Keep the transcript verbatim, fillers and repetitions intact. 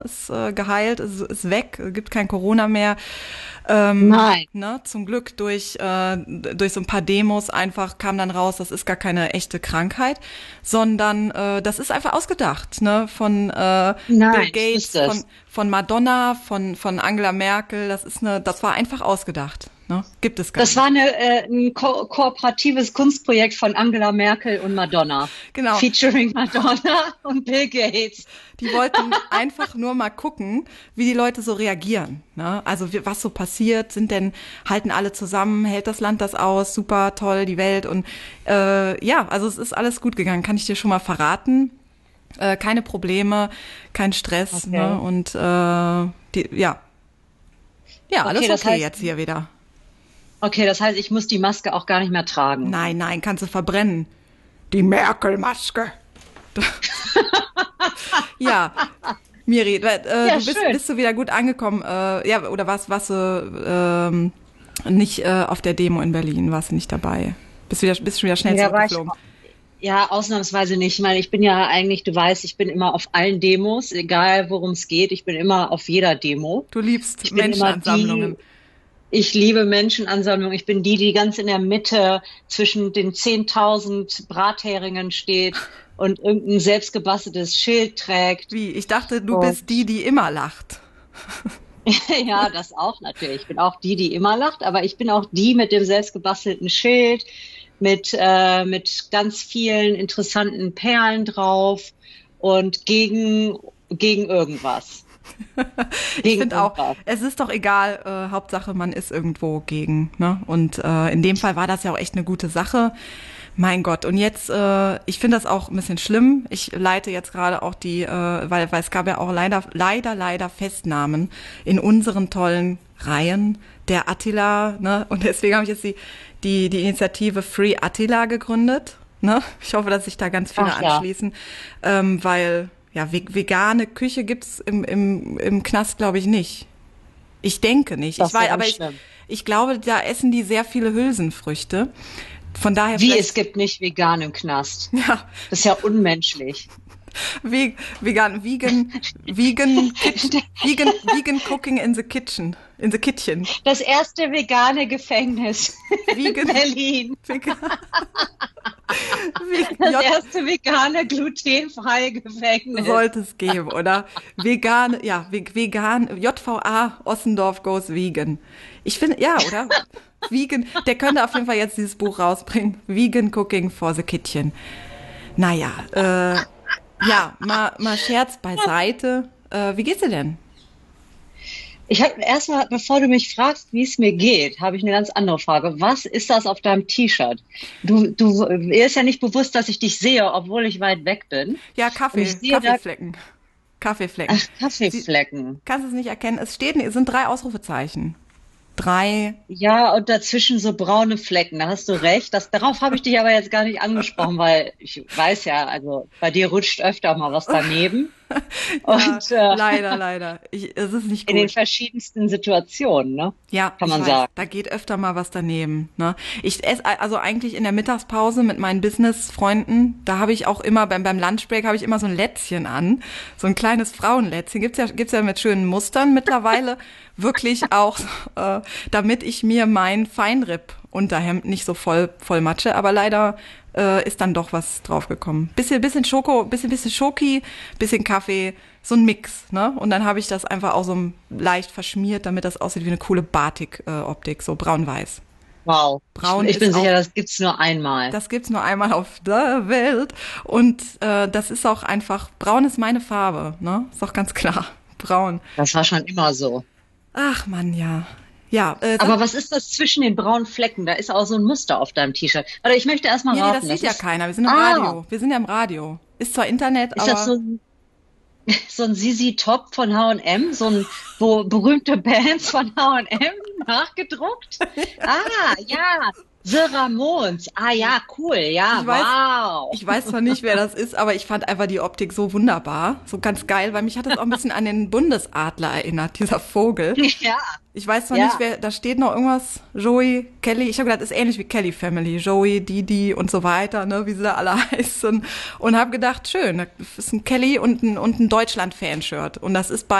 ist äh, geheilt, ist, ist weg, gibt kein Corona mehr. Ähm, Nein. ne, zum Glück durch, äh, durch so ein paar Demos einfach kam dann raus, das ist gar keine echte Krankheit, sondern äh, das ist einfach ausgedacht, ne, von äh, Bill Nein, ich Gates, wüsste von, es. von Madonna, von, von Angela Merkel, das ist eine, das war einfach ausgedacht, ne, gibt es gar Das war nicht. eine, äh, ein ko kooperatives Kunstprojekt von Angela Merkel und Madonna, Genau, featuring Madonna und Bill Gates. die wollten einfach nur mal gucken, wie die Leute so reagieren. Ne? Also wie, was so passiert, sind denn, halten alle zusammen, hält das Land das aus, super, toll, die Welt. Und äh, ja, also es ist alles gut gegangen, kann ich dir schon mal verraten. Äh, keine Probleme, kein Stress. Ne? Okay. Und äh, die, ja, ja, Okay, alles das okay heißt, jetzt hier wieder. okay, das heißt, ich muss die Maske auch gar nicht mehr tragen. Nein, nein, kannst du verbrennen. Die Merkel-Maske. Ja, Miri, äh, Ja, du bist, schön. bist du wieder gut angekommen, äh, ja, oder was, was du ähm, nicht äh, auf der Demo in Berlin, warst du nicht dabei? Bist wieder, bist schon wieder schnell Nee, da war ich zurückgeflogen. ja ausnahmsweise nicht. Ich meine, ich bin ja eigentlich, du weißt, ich bin immer auf allen Demos, egal worum es geht. Ich bin immer auf jeder Demo. Du liebst Ich bin immer Menschenansammlungen. die, ich liebe Menschenansammlungen. Ich bin die, die ganz in der Mitte zwischen den zehntausend Bratheringen steht und irgendein selbstgebasteltes Schild trägt. Wie? Ich dachte, du bist die, Und die immer lacht. ja, das auch natürlich. Ich bin auch die, die immer lacht, aber ich bin auch die mit dem selbstgebastelten Schild, mit, äh, mit ganz vielen interessanten Perlen drauf und gegen, gegen irgendwas. Ich Gegen finde auch, irgendwas. es ist doch egal, äh, Hauptsache man ist irgendwo gegen. Ne? Und äh, in dem Fall war das ja auch echt eine gute Sache. Mein Gott, und jetzt, äh, ich finde das auch ein bisschen schlimm. Ich leite jetzt gerade auch die, äh, weil, weil es gab ja auch leider, leider, leider Festnahmen in unseren tollen Reihen der Attila, ne? Und deswegen habe ich jetzt die, die, die Initiative Free Attila gegründet. Ne? Ich hoffe, dass sich da ganz viele Ach ja, anschließen, ähm, weil ja, ve- vegane Küche gibt's im, im, im Knast, glaube ich, nicht. Ich denke nicht. Ich das ist ja weiß, ganz aber ich, schlimm. ich glaube, da essen die sehr viele Hülsenfrüchte. Von daher Wie, es vielleicht, gibt nicht vegan im Knast. ja, Das ist ja unmenschlich. ve- vegan, vegan, vegan, kitchen, vegan, vegan cooking in the kitchen, in the kitchen. Das erste vegane Gefängnis in Vegan, Berlin. vegan, vegan, Das J erste vegane, glutenfreie Gefängnis. sollte es geben, oder? Vegan, ja, ve- vegan, J V A Ossendorf goes vegan. Ich finde, ja, oder? Vegan, der könnte auf jeden Fall jetzt dieses Buch rausbringen. Vegan Cooking for the Kitchen. Naja, äh, ja, mal, mal Scherz beiseite. Äh, wie geht's dir denn? Ich habe erstmal, bevor du mich fragst, wie es mir geht, habe ich eine ganz andere Frage. Was ist das auf deinem T-Shirt? Du, du, mir ist ja nicht bewusst, dass ich dich sehe, obwohl ich weit weg bin. Ja, Und ich Kaffee, sehe da, Kaffeeflecken. Kaffeeflecken. ach, Sie, Kaffeeflecken. kannst es nicht erkennen? Es steht, es sind drei Ausrufezeichen. Drei. Ja, und dazwischen so braune Flecken. Da hast du recht. Das, darauf habe ich dich aber jetzt gar nicht angesprochen, weil ich weiß ja, also bei dir rutscht öfter mal was daneben. Ja, Und äh, leider, leider. Ich, es ist nicht in den gut. verschiedensten Situationen, ne? Ja, Kann ich man weiß, sagen. da geht öfter mal was daneben. Ne? Ich esse also eigentlich in der Mittagspause mit meinen Business-Freunden, da habe ich auch immer, beim, beim Lunchbreak habe ich immer so ein Lätzchen an, so ein kleines Frauenlätzchen. Gibt's ja, gibt's ja mit schönen Mustern mittlerweile, wirklich auch, äh, damit ich mir mein Feinripp-Unterhemd nicht so voll, voll matsche, aber leider äh, ist dann doch was draufgekommen. Bisschen, bisschen Schoko, bisschen, bisschen Schoki, bisschen Kaffee, so ein Mix, ne? Und dann habe ich das einfach auch so leicht verschmiert, damit das aussieht wie eine coole Batik-Optik, so braun-weiß. Wow. Ich, Braun ich ist bin sicher, auch, das gibt's nur einmal. das gibt's nur einmal auf der Welt. Und äh, das ist auch einfach, braun ist meine Farbe, ne? Ist doch ganz klar. Braun. Das war schon immer so. Ach Mann, ja. Ja, äh, sag, Aber was ist das zwischen den braunen Flecken? Da ist auch so ein Muster auf deinem T-Shirt. Warte, ich möchte erst mal Miri, das raten. sieht Das ja ist, keiner. Wir sind im ah, Radio. Wir sind ja im Radio. Ist zwar Internet, ist das aber so ein, so ein Sisi Top von H und M? So ein, wo berühmte Bands von H und M nachgedruckt? Ah, ja. The Ramones. Ah ja, cool. Ja, Ich weiß, wow. ich weiß zwar nicht, wer das ist, aber ich fand einfach die Optik so wunderbar, so ganz geil, weil mich hat das auch ein bisschen an den Bundesadler erinnert, dieser Vogel. Ja, Ich weiß zwar nicht, ja. wer, da steht noch irgendwas, Joey, Kelly, ich habe gedacht, das ist ähnlich wie Kelly Family, Joey, Didi und so weiter, ne, wie sie da alle heißen. Und habe gedacht, schön, das ist ein Kelly und ein, und ein Deutschland-Fanshirt. Und das ist bei